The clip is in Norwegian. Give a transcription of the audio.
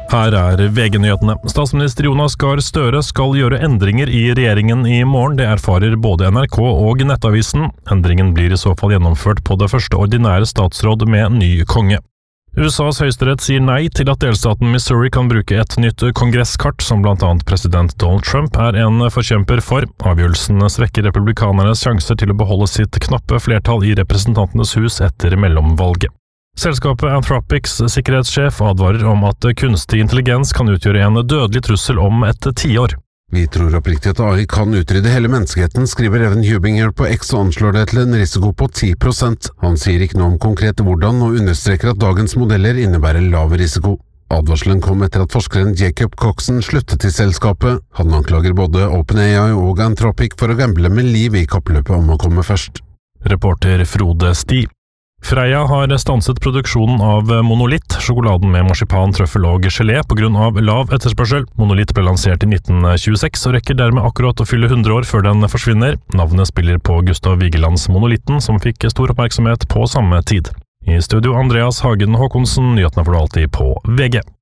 Her VG-nyhetene. Statsminister Jonas Gahr Støre skal gjøre endringer i regjeringen i morgen. Det erfarer både NRK og Nettavisen. Endringen blir i så fall gjennomført på det første ordinære statsråd med ny konge. USAs høyesterett sier nei til at delstaten Missouri kan bruke et nytt kongresskart som blant annet president Donald Trump en forkjemper for. Avgjørelsen svekker republikanernes sjanser til å beholde sitt knappe flertall i representantenes hus etter mellomvalget. Selskapet Anthropics sikkerhetssjef advarer om at kunstig intelligens kan utgjøre en dødelig trussel om et 10 år. Vi tror oppriktig at AI kan utrydde hele menneskeheten, skriver Evan Hubinger på X og anslår det til en risiko på 10%. Han sier ikke noe om konkret hvordan og understreker at dagens modeller innebærer lav risiko. Advarselen kom etter at forskeren Jacob Coxon sluttet til selskapet. Han anklager både OpenAI og Anthropic for å gamble med liv i kappløpet om å komme først. Reporter Frode Sti. Freia har stanset produksjonen av Monolitt, sjokoladen med marsipan, trøffel og gelé på grunn av lav etterspørsel. Monolitt ble lansert i 1926 og rekker dermed akkurat å fylle 100 år før den forsvinner. Navnet spiller på Gustav Vigelands Monolitten, som fikk stor oppmerksomhet på samme tid. I studio Andreas Hagen Håkonsen, nyhetene får du alltid på VG.